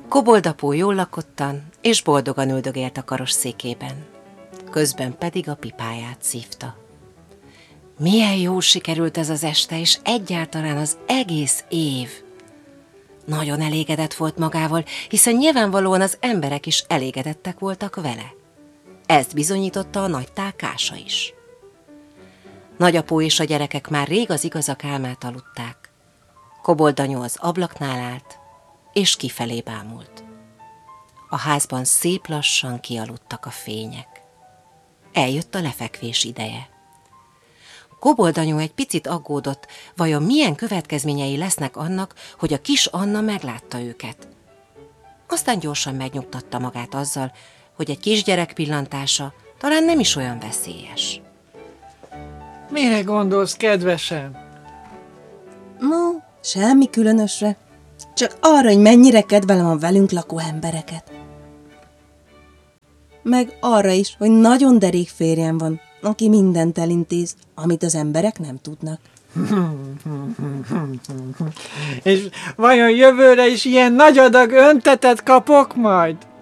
Koboldapó jól lakottan és boldogan üldögélt a karosszékében, közben pedig a pipáját szívta. Milyen jól sikerült ez az este, és egyáltalán az egész év. Nagyon elégedett volt magával, hiszen nyilvánvalóan az emberek is elégedettek voltak vele. Ezt bizonyította a nagy tálkása is. Nagyapó és a gyerekek már rég az igazak álmát aludták. Koboldanyó az ablaknál állt, és kifelé bámult. A házban szép lassan kialudtak a fények. Eljött a lefekvés ideje. Koboldanyó egy picit aggódott, vajon milyen következményei lesznek annak, hogy a kis Anna meglátta őket. Aztán gyorsan megnyugtatta magát azzal, hogy egy kisgyerek pillantása talán nem is olyan veszélyes. Mire gondolsz, kedvesem? No, semmi különösre. Csak arra, hogy mennyire kedvelem a velünk lakó embereket. Meg arra is, hogy nagyon derék férjem van, aki mindent elintéz, amit az emberek nem tudnak. És vajon jövőre is ilyen nagy adag öntetet kapok majd?